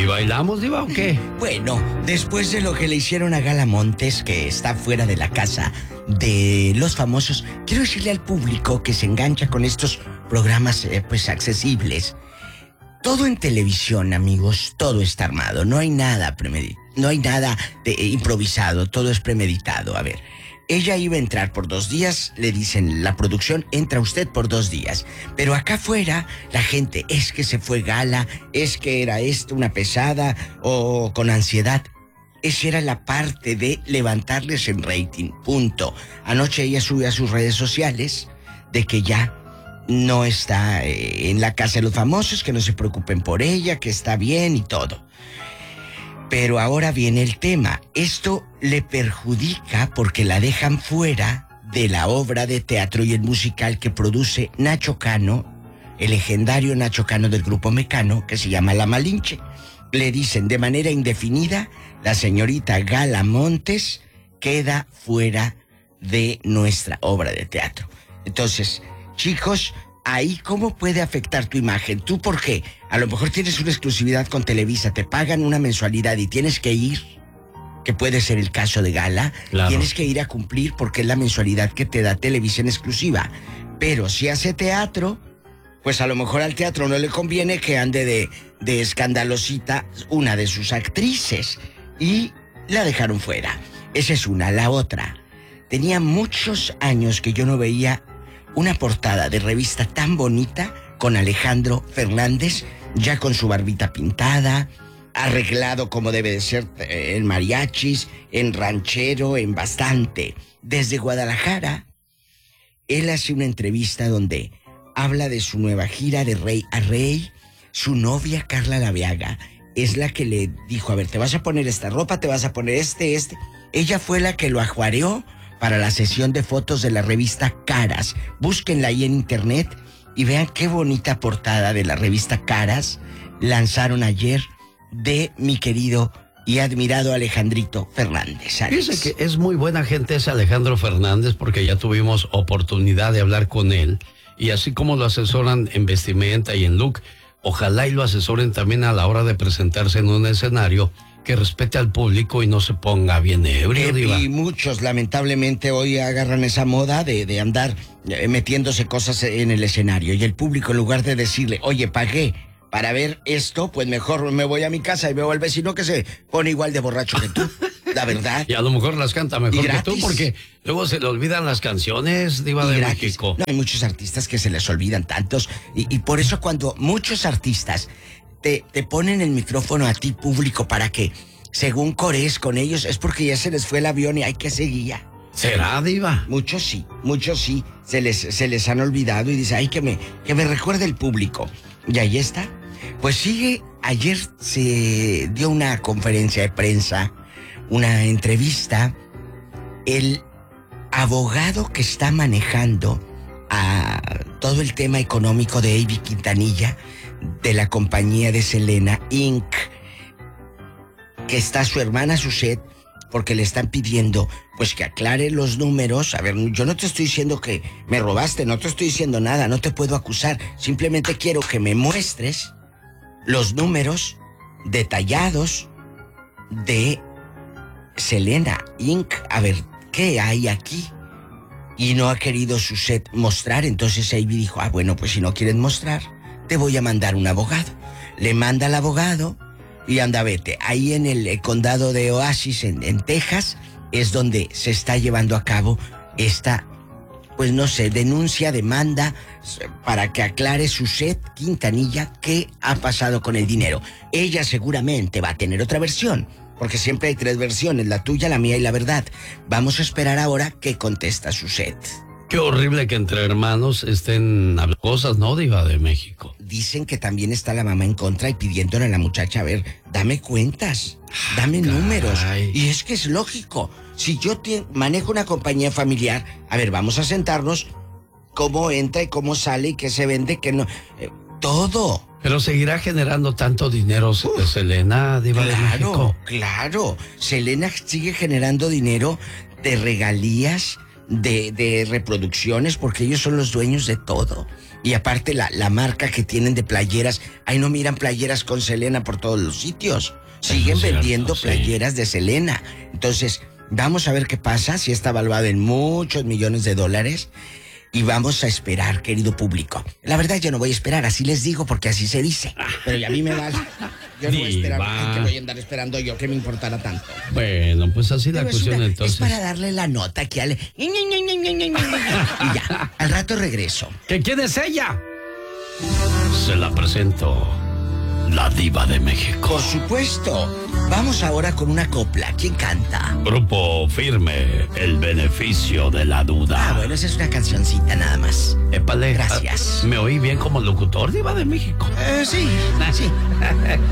bailamos, Diva, o qué? Bueno, después de lo que le hicieron a Gala Montes, que está fuera de la casa de los famosos, quiero decirle al público que se engancha con estos programas pues accesibles. Todo en televisión, amigos, todo está armado. No hay nada improvisado, todo es premeditado. A ver, ella iba a entrar por 2 días, le dicen la producción, entra usted por 2 días. Pero acá afuera, la gente, es que se fue Gala, es que era esto una pesada o con ansiedad. Esa era la parte de levantarles en rating, punto. Anoche ella subió a sus redes sociales de que ya no está en la casa de los famosos, que no se preocupen por ella, que está bien y todo. Pero ahora viene el tema. Esto le perjudica porque la dejan fuera de la obra de teatro y el musical que produce Nacho Cano, el legendario Nacho Cano del grupo Mecano, que se llama La Malinche. Le dicen de manera indefinida, la señorita Gala Montes queda fuera de nuestra obra de teatro. Entonces, chicos, ahí ¿cómo puede afectar tu imagen? ¿Tú por qué? A lo mejor tienes una exclusividad con Televisa, te pagan una mensualidad y tienes que ir, que puede ser el caso de Gala, claro. Tienes que ir a cumplir porque es la mensualidad que te da Televisión exclusiva. Pero si hace teatro, pues a lo mejor al teatro no le conviene que ande de escandalosita una de sus actrices y la dejaron fuera. Esa es una. La otra, tenía muchos años que yo no veía una portada de revista tan bonita con Alejandro Fernández, ya con su barbita pintada, arreglado como debe de ser, en mariachis, en ranchero, en bastante. Desde Guadalajara, él hace una entrevista donde habla de su nueva gira de rey a rey. Su novia, Carla Laveaga, es la que le dijo, a ver, te vas a poner esta ropa, te vas a poner este. Ella fue la que lo ajuareó para la sesión de fotos de la revista Caras. Búsquenla ahí en internet y vean qué bonita portada de la revista Caras lanzaron ayer de mi querido y admirado Alejandrito Fernández. Fíjese que es muy buena gente ese Alejandro Fernández, porque ya tuvimos oportunidad de hablar con él, y así como lo asesoran en vestimenta y en look, ojalá y lo asesoren también a la hora de presentarse en un escenario, que respete al público y no se ponga bien ebrio, Diva. Y muchos lamentablemente hoy agarran esa moda de andar metiéndose cosas en el escenario, y el público, en lugar de decirle, oye, pagué para ver esto, pues mejor me voy a mi casa y veo al vecino que se pone igual de borracho que tú, la verdad. Y a lo mejor las canta mejor que tú, porque luego se le olvidan las canciones, Diva de México. No, hay muchos artistas que se les olvidan tantos, y por eso cuando muchos artistas te ponen el micrófono a ti, público, para que según corees con ellos, es porque ya se les fue el avión y hay que seguir. ¿Será, Diva? Muchos sí, se les han olvidado y dice, ay, que me recuerde el público. Y ahí está. Pues sigue, ayer se dio una conferencia de prensa, una entrevista, el abogado que está manejando a todo el tema económico de Ivy Quintanilla, de la compañía de Selena Inc., que está su hermana Suset, porque le están pidiendo pues que aclare los números. A ver, yo no te estoy diciendo que me robaste, no te estoy diciendo nada, no te puedo acusar, simplemente quiero que me muestres los números detallados de Selena Inc. A ver, ¿qué hay aquí? Y no ha querido Suset mostrar. Entonces Ivy dijo, bueno, pues si no quieren mostrar, te voy a mandar un abogado. Le manda al abogado y anda, vete. Ahí en el condado de Oasis, en Texas, es donde se está llevando a cabo esta, pues no sé, denuncia, demanda, para que aclare Suset Quintanilla qué ha pasado con el dinero. Ella seguramente va a tener otra versión, porque siempre hay 3 versiones, la tuya, la mía y la verdad. Vamos a esperar ahora qué contesta Suset. Qué horrible que entre hermanos estén hablando cosas, ¿no, Diva de México? Dicen que también está la mamá en contra y pidiéndole a la muchacha, a ver, dame cuentas, dame números. Y es que es lógico. Si yo manejo una compañía familiar, a ver, vamos a sentarnos, cómo entra y cómo sale y qué se vende, qué no, todo. Pero seguirá generando tanto dinero Selena, Diva de México. Claro, Selena sigue generando dinero de regalías, de reproducciones, porque ellos son los dueños de todo. Y aparte la marca que tienen de playeras, ahí no miran playeras con Selena por todos los sitios. Siguen vendiendo playeras de Selena. Entonces, vamos a ver qué pasa, si está valuada en muchos millones de dólares. Y vamos a esperar, querido público. La verdad yo no voy a esperar, así les digo, porque así se dice. Pero ya a mí me vale. Yo no voy a esperar, que voy a andar esperando yo, que me importara tanto. Bueno, pues así la cuestión entonces. Es para darle la nota aquí al... Y ya, al rato regreso. ¿Que quién es ella? Se la presento, la diva de México. Por supuesto. Vamos ahora con una copla. ¿Quién canta? Grupo Firme, El Beneficio de la Duda. Ah, bueno, esa es una cancioncita nada más. Épale. Gracias. ¿Me oí bien como locutor, diva de México? Sí.